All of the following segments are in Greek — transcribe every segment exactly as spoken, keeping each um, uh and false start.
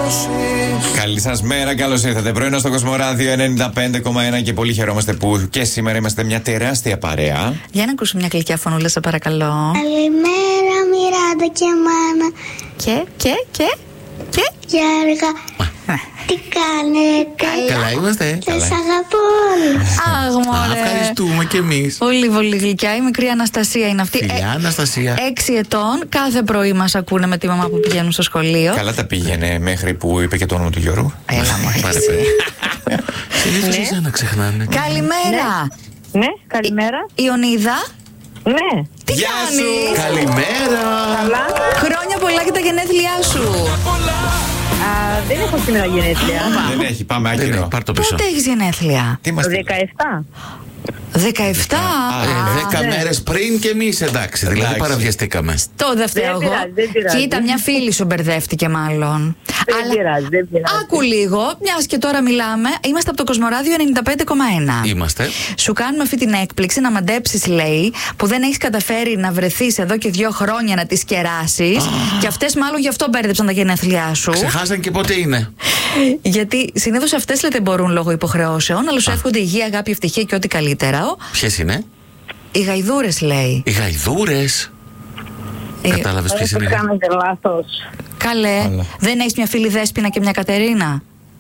Καλή σας μέρα, καλώς ήρθατε. Πρωινό στο Κοσμοράδιο ενενήντα πέντε κόμμα ένα και πολύ χαιρόμαστε που και σήμερα είμαστε μια τεράστια παρέα. Για να ακούσουμε μια γλυκιά φωνούλα, σε παρακαλώ. Καλημέρα, Μιράντα και μάνα. Και, και, και, και. Γιώργα, τι κάνετε? Καλά είμαστε. Σας αγαπώ όλους. Αχ, μωρέ. Ευχαριστούμε κι εμείς. Πολύ, πολύ γλυκιά. Η μικρή Αναστασία είναι αυτή. Φιλιά, Αναστασία. Έξι ετών. Κάθε πρωί μας ακούνε με τη μαμά που πηγαίνουν στο σχολείο. Καλά τα πήγαινε μέχρι που είπε και το όνομα του Γιώργου. Έλα, μωρέ. Πάρε, παιδί. Συνήθως εσένα να ξεχνάνε. Καλημέρα. Ναι, καλημέρα. Ιωνίδα. Ναι. Τι Γεια κάνεις? σου. Καλημέρα. Καλά. Χρόνια πολλά και τα γενέθλιά σου. Α, δεν έχω σήμερα γενέθλια. Δεν έχει, πάμε Δεν άκυρο. είναι, πάρ' το πίσω. Πότε έχεις γενέθλια? Τι Το μας δεκαεπτά. δεκαεπτά. Α, Ε, Δέκα ναι. μέρες πριν και εμείς, εντάξει. Δηλαδή Εντάξει. παραβιαστήκαμε. Το δεν φταίω Δεν εγώ. πειράζει, δεν πειράζει. Κοίτα, μια φίλη σου μπερδεύτηκε μάλλον. Δεν πειράζει, δεν πειράζει. Άκου λίγο, μια και τώρα μιλάμε. Είμαστε από το Κοσμοράδιο ενενήντα πέντε κόμμα ένα. Είμαστε. Σου κάνουμε αυτή την έκπληξη να μαντέψεις, λέει, που δεν έχεις καταφέρει να βρεθείς εδώ και δύο χρόνια να τις κεράσεις. Και αυτές μάλλον γι' αυτό μπέρδεψαν τα γενέθλιά σου. Ξεχάσαν και πότε είναι. Γιατί συνήθως αυτές, λέτε, μπορούν λόγω υποχρεώσεων, αλλά σου εύχονται υγεία, αγάπη, ευτυχία και ό,τι καλύτερο. Ποιες είναι? Οι γαϊδούρες, λέει. Οι γαϊδούρες. Ε, Κατάλαβες ποιες Δεν είναι? κάνετε λάθος. Καλέ, Αλλά. δεν έχεις μια φίλη Δέσποινα και μια Κατερίνα?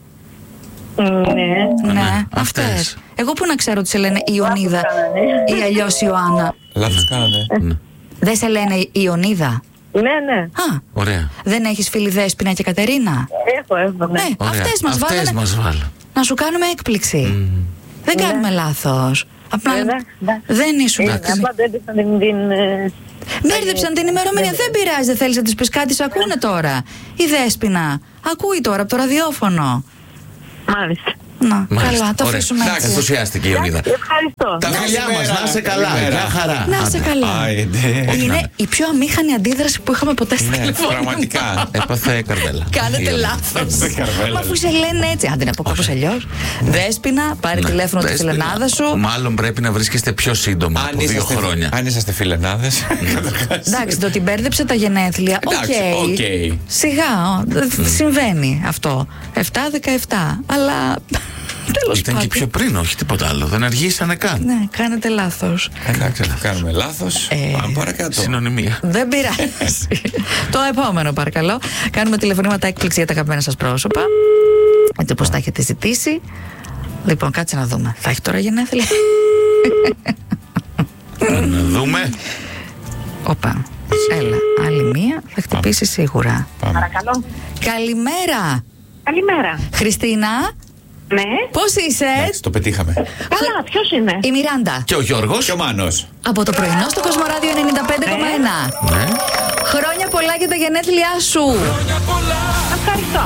Ναι. Ναι, αυτές. αυτές. Εγώ που να ξέρω ότι σε λένε Ιωνίδα ή αλλιώς Ιωάννα. Λάθος κάνατε. Ναι. Δεν σε λένε Ιωνίδα? Ναι, ναι. Α, Ωραία. δεν έχεις φίλη Δέσποινα και Κατερίνα? Έχω, έχω, ναι. Ναι, Ωραία. αυτές μας Αυτές βάλανε μας βάλανε. να σου κάνουμε έκπληξη. Δεν κάνουμε λάθος. Απλά Εντάξει, εντάξει. δεν ήσουν. Ε, Απλά δεν ήρθα την... την, ε, Μπέρδεψαν την ημερομηνία. Δεν πειράζει, δεν θέλεις να της πεις κάτι, σε ακούνε τώρα. Η Δέσποινα ακούει τώρα από το ραδιόφωνο. Μάλιστα. Να, Μάλιστα. καλά, το Ωραία. αφήσουμε Εντάξει, έτσι. ενθουσιάστηκε η Ιωνίδα. Ευχαριστώ. Τα φιλιά μας, να είσαι καλά. Καλημέρα. Γεια χαρά. Να είσαι Άντε. καλά. Άιντε. Είναι η πιο αμήχανη αντίδραση που είχαμε ποτέ στο Ναι, τηλεφώνημα. πραγματικά. Έπαθε καρδέλα. Κάνετε Η λάθος. καρβέλα. Μα αφού σε λένε έτσι, άντε να πω κάπως αλλιώς. Δέσποινα, πάρε Ναι. τηλέφωνο τη Δέσποινα. φιλενάδα σου. Μάλλον πρέπει να βρίσκεστε πιο σύντομα Αν από δύο είσαστε- χρόνια. Αν είσαστε φιλενάδες. Εντάξει, το ότι μπέρδεψε τα γενέθλια. Εντάξει, Οκ. οκ. Σιγά, δε- συμβαίνει αυτό. επτά δεκαεπτά. Αλλά. Τέλος Ήταν και πάντων. πιο πριν, όχι τίποτα άλλο. Δεν αργήσανε καν. Ναι, κάνετε λάθος. Εντάξει, αφού κάνουμε λάθος. Ε, Πάμε παρακάτω. Συνωνυμία. Δεν πειράζει. Το επόμενο, παρακαλώ. Κάνουμε τηλεφωνήματα έκπληξη για τα αγαπημένα σας πρόσωπα. Έτσι όπως τα έχετε ζητήσει. Λοιπόν, κάτσε να δούμε. Θα έχει τώρα γενέθλια? Να δούμε. Όπα. Έλα, άλλη μία θα χτυπήσει σίγουρα. Πάμε. Παρακαλώ. Καλημέρα. Καλημέρα. Χριστίνα, Ναι. πώς είσαι? Εντάξει, το πετύχαμε. Καλά, ποιος είναι? Η Μιράντα. Και ο Γιώργος. Και ο Μάνος. Από το πρωινό στο Κοσμοράδιο ενενήντα πέντε κόμμα ένα. Ναι. Χρόνια πολλά για τα γενέθλιά σου. Ευχαριστώ.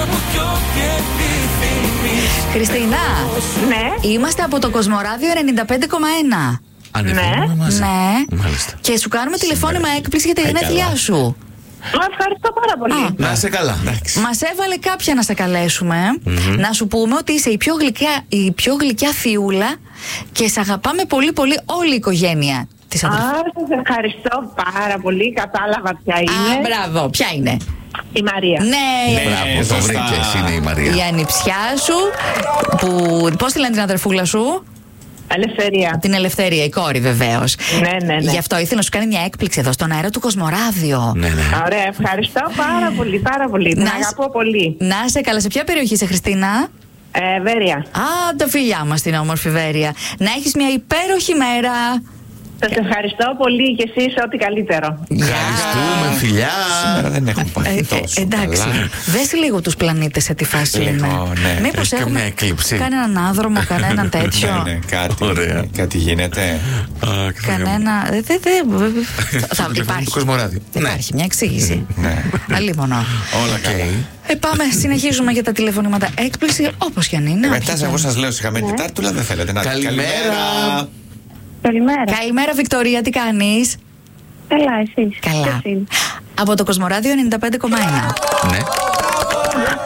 Χριστίνα, Ναι. είμαστε από το Κοσμοράδιο ενενήντα πέντε κόμμα ένα. Ανεβαίνουμε μαζί. Ναι. Μάλιστα. Και σου κάνουμε τηλεφώνημα έκπληξη για τα Ε, γενέθλιά καλά. σου. Μα ευχαριστώ πάρα πολύ. Α. Να είσαι καλά. Μας έβαλε κάποια να σε καλέσουμε. Να σου πούμε ότι είσαι η πιο γλυκιά, η πιο γλυκιά θειούλα και σε αγαπάμε πολύ πολύ όλη η οικογένεια της Α, αδερφής. σας ευχαριστώ πάρα πολύ. Κατάλαβα ποια Α, είναι. μπράβο. Ποια είναι? Η Μαρία. Ναι, Ναι. Μπράβο, το σωστά. βρήκες. Είναι η Μαρία. η ανιψιά σου. Που, πώς τη λένε την αδερφούλα σου? Ελευθερία. Την Ελευθερία, η κόρη βεβαίως. Ναι, ναι, ναι. Γι' αυτό ήθελε να σου κάνει μια έκπληξη εδώ στον αέρα του Κοσμοράδιο. Ναι, ναι. Ωραία, ευχαριστώ πάρα πολύ, πάρα πολύ. Την Να αγαπώ πολύ. Να είσαι καλά. Σε ποια περιοχή είσαι, Χριστίνα? Ε, Βέρεια. Α, τα φιλιά μας στην όμορφη Βέρεια. Να έχεις μια υπέροχη μέρα. Σας ευχαριστώ πολύ και εσείς ό,τι καλύτερο. Ευχαριστούμε, φιλιά. Σήμερα δεν έχουν Ε, πάει ε, τόσο εντάξει, καλά. δες λίγο τους πλανήτες σε τι φάση Λίγο, είναι. ναι. Μήπως Έχει έχουμε καμιά έκλειψη. κανέναν άδρομο, κανέναν τέτοιο. Ναι, ναι, κάτι, Ωραία. κάτι γίνεται. Α, και θα κάνουμε. Κανένα. ε, Δε, δε, θα τηλέφωνο του υπάρχει. Κοσμοράδιο. Ναι. Υπάρχει μια εξήγηση. Ναι. Αλίμονο. Όλα καλά. Ε, πάμε, συνεχίζουμε για τα τηλεφωνήματα έκπληξη, όπως και αν είναι. Ε, όποια Μετά και αν εγώ είναι. σας λέω σε χαμένη Τετάρτη, αλλά δεν θέλετε να Καλημέρα. Καλημέρα. Καλημέρα, Βικτωρία, τι κάνεις? Καλά, εσείς. Καλά. Ποιος είναι? Από το Κοσμοράδιο ενενήντα πέντε κόμμα ένα. Ναι.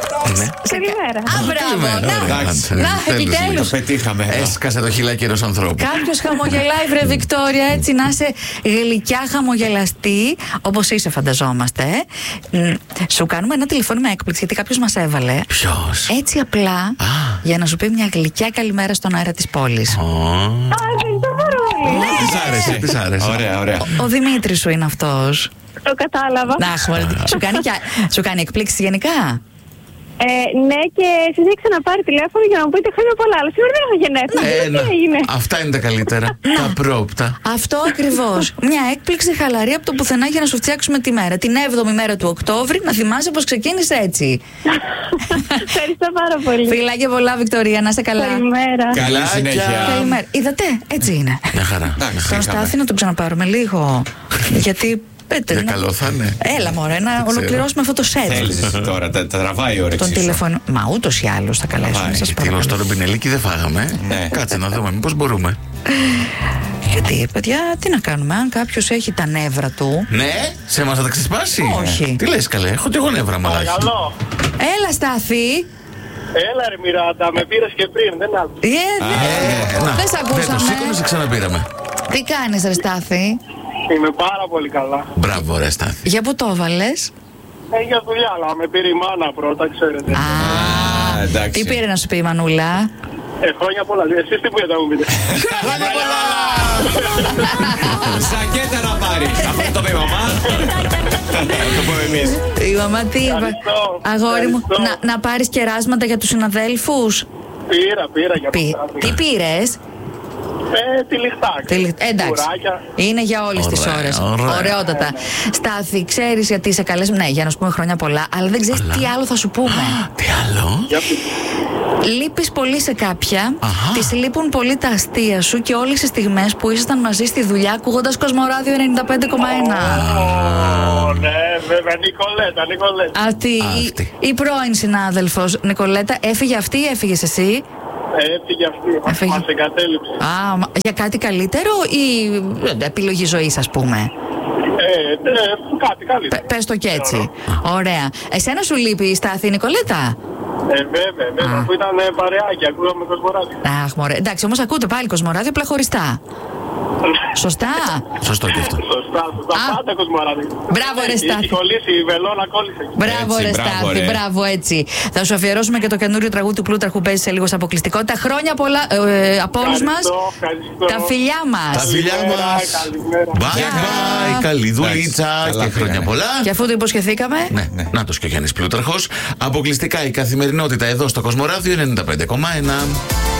είναι. Καλημέρα. Α, μπράβο. Καλημέρα, Να, ωραία. εντάξει. να, Τέλος επιτέλους. Το πετύχαμε. Έσκασε το χιλάκι ενός ανθρώπου. Κάποιος χαμογελάει, βρε Βικτόρια, έτσι να είσαι γλυκιά χαμογελαστή, όπως είσαι, φανταζόμαστε. ε. Μ, Σου κάνουμε ένα τηλεφώνημα έκπληξη, γιατί κάποιος μας έβαλε. Ποιος? Έτσι απλά, Α. για να σου πει μια γλυκιά καλημέρα στον αέρα της πόλης. Ω. Α, ευχαριστώ πάρα πολύ. Της άρεσε, της άρεσε. Ωραία, ωραία. Ο Δημήτρης σου είναι αυτός. Το κατάλαβα. Να, χωρί- σου κάνει, και- σου κάνει εκπλήξεις γενικά. Ε, ναι, και εσείς έχετε ξαναπάρει τηλέφωνο για να μου πείτε χρόνια πολλά. Αλλά σήμερα δεν έχω γενέθλια. Ένα. Τι έγινε? Αυτά είναι τα καλύτερα. Τα πρόπτα. Αυτό ακριβώς. Μια έκπληξη χαλαρή από το πουθενά για να σου φτιάξουμε τη μέρα. Την έβδομη μέρα του Οκτώβρη, να θυμάσαι πως ξεκίνησε έτσι. Ευχαριστώ πάρα πολύ. Φιλάκια πολλά, Βικτωρία, να είσαι καλά. Καλημέρα. Καλή Φιλάκια. συνέχεια. Καλημέρα. Είδατε, έτσι είναι. Μια χαρά. Εντάξει, Τον είχαμε. Στάθη να τον ξαναπάρουμε λίγο. Γιατί. πέτε, Για να- καλό θα είναι. Έλα, μωρέ, να ξέρω. ολοκληρώσουμε αυτό το σετ. Θέλεις εσύ τώρα, τα, τα τραβάει η όρεξη Τον σου. τηλεφωνο. Μα ούτως ή άλλως θα καλέσουμε. Τραβάει. Σας Τι παρακαλώ. γνωστό ρομπινελίκι δεν φάγαμε. Ναι. Κάτσε να δούμε, μήπως μπορούμε. Γιατί, παιδιά, τι να κάνουμε, αν κάποιος έχει τα νεύρα του. Ναι, σε μας θα τα ξεσπάσει. Όχι. Τι λες καλέ, έχω και εγώ νεύρα μαλάκι. Παρακαλώ. Έλα, Στάθη. Έλα ρε Μιράντα, με πήρες και πριν, δεν άκουσα. Ε, δε- Ε, να, Δεν σ' Δεν το ακούσαμε. σήκωνε, σε ξαναπήραμε. Τι κάνεις, ρε Στάθη? Είμαι πάρα πολύ καλά. Μπράβο ρε Στάθη. Για πού το έβαλες? Ε, για δουλειά, αλλά με πήρε η μάνα πρώτα, ξέρετε. Α, εντάξει. τι πήρε να σου πει η Μανούλα? Ε, χρόνια πολλά. Εσείς τι πήρετε να μου πείτε. Ζακέτα να πάρει. Αυτό το πει μαμά. Θα το πούμε εμείς. Η μαμά τι είπα? Ευχαριστώ, Αγόρι μου, ευχαριστώ. να, να πάρεις κεράσματα για τους συναδέλφους. Πήρα, πήρα για Πη- πολλά. Τι πήρες? Ε, τη λιχτάκι. Τι λι- Εντάξει. Κουράκια. Είναι για όλες τις Ωραία, ώρες. ωραία. Ωραιότατα. Στάθη, ξέρεις γιατί είσαι καλές. Ναι, για να σου πούμε χρόνια πολλά, αλλά δεν ξέρεις τι άλλο θα σου πούμε. Τι άλλο? Για πείτε. Λείπεις πολύ σε κάποια, Αχα. της λείπουν πολύ τα αστεία σου και όλες τις στιγμές που ήσασταν μαζί στη δουλειά ακούγοντας Κοσμοράδιο ενενήντα πέντε κόμμα ένα. Ω, ναι, βέβαια, Νικολέτα, Νικολέτα. Αυτή, η, Αυτή. η πρώην συνάδελφος Νικολέτα, έφυγε αυτή ή έφυγες εσύ? Έφυγε αυτή, Έφυγε. μας εγκατέλειψε. Α, μα- για κάτι καλύτερο ή ε, επιλογή ζωής, ας πούμε? Ε, ναι, κάτι καλύτερο. Πε- Πες το και έτσι. Ωραία. Εσένα σου λείπει η Στάθη, Νικολέτα? Ε, βέβαια, βέβαια, Α. που ήταν ε, παρεάκι, ακούγαμε Κοσμοράδιο. Αχ, μωρέ. Εντάξει, όμως ακούτε πάλι Κοσμοράδιο, απλά χωριστά. Σωστά. Σωστό και αυτό. Σωστά, σωστά. Α. Πάντα Κοσμοράδιο. Μπράβο, ρε, Έχει Στάθη. κολλήσει, η βελόνα κόλλησε. Μπράβο, Έτσι, ρε μπράβο, Στάθη, ρε. μπράβο, έτσι. Θα σου αφιερώσουμε και το καινούριο τραγούδι του Πλούταρχου που παίζει σε λίγο σε αποκλειστικότητα. Χρόνια πολλά ε, από όλου μα. Ευχαριστώ, ευχαριστώ. Τα φιλιά μα. Τα φιλιά Καλημέρα, μας. καλημέρα. Bye Γεια. bye, καλή δουλίτσα καλά και χρόνια πήγανε. πολλά. Και αφού το υποσχεθήκαμε. Ναι, ναι. Νάτος και ο Γιάννης Πλούταρχος. Αποκλειστικά η καθημερινότητα εδώ στο Κοσμοράδιο ενενήντα πέντε κόμμα ένα.